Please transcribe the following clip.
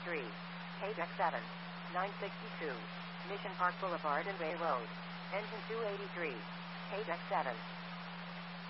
283. KDEX 7. 962. Mission Park Boulevard and Ray Road. Engine 283. KDEX 7.